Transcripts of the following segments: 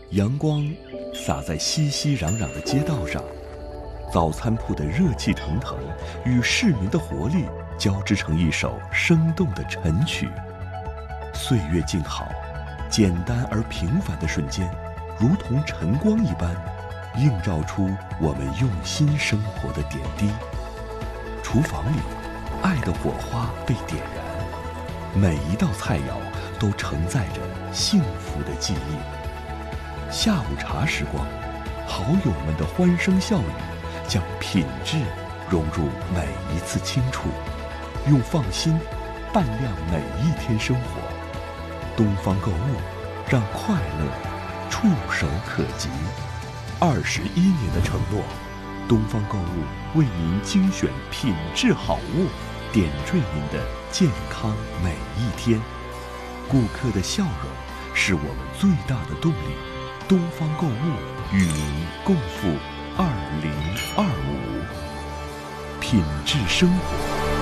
阳光洒在熙熙攘攘的街道上，早餐铺的热气腾腾与市民的活力交织成一首生动的晨曲。岁月静好，简单而平凡的瞬间，如同晨光一般，映照出我们用心生活的点滴。厨房里，爱的火花被点燃，每一道菜肴都承载着幸福的记忆。下午茶时光，好友们的欢声笑语，将品质融入每一次清楚，用放心伴亮每一天生活。东方购物，让快乐触手可及。21年的承诺，东方购物为您精选品质好物，点缀您的健康每一天。顾客的笑容是我们最大的动力。东方购物与您共赴2025，品质生活，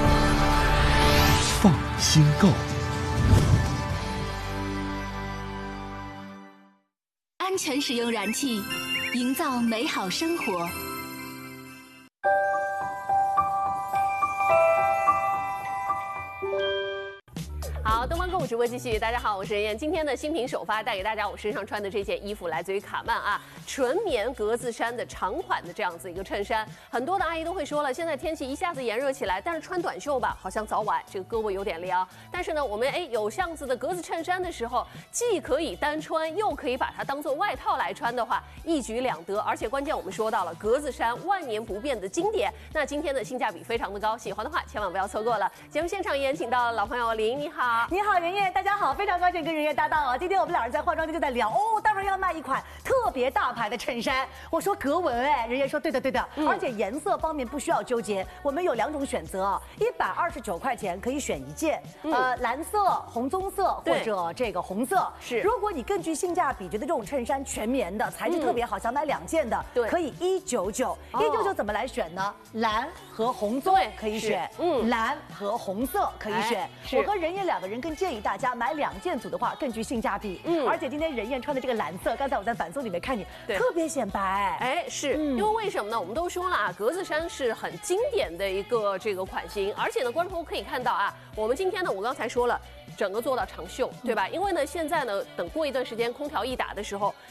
放心购。 安全使用燃气，营造美好生活。 好，东方购物直播继续。大家好，我是任燕。今天的新品首发带给大家，我身上穿的这件衣服来自于卡曼啊，纯棉格子衫的长款的这样子一个衬衫。很多的阿姨都会说了，现在天气一下子炎热起来，但是穿短袖吧，好像早晚这个胳膊有点凉。但是呢，我们有这样子的格子衬衫的时候，既可以单穿，又可以把它当做外套来穿的话，一举两得。而且关键我们说到了格子衫万年不变的经典，那今天的性价比非常的高，喜欢的话千万不要错过了。节目现场也请到了老朋友林，你好。 你好，任燕，大家好，非常高兴跟任燕搭档啊。今天我们俩人在化妆间就在聊哦，待会儿要卖一款特别大牌的衬衫。我说格纹任燕说对的对的，而且颜色方面不需要纠结，我们有2种选择啊，129块钱可以选1件，蓝色、红棕色或者这个红色。 是， 如果你根据性价比觉得这种衬衫全棉的材质特别好，想买2件的，可以199。199怎么来选呢？蓝和红棕可以选，蓝和红色可以选。我和任燕2个人更建议大家买2件组的话更具性价比。而且今天任燕穿的这个蓝色，刚才我在反送里面看你，特别显白。 是因为为什么呢？我们都说了啊，格子衫是很经典的一个这个款型，而且呢，观众朋友可以看到啊，我们今天呢，我刚才说了。整个做到长袖，对吧？因为呢，现在呢，等过一段时间空调一打的时候，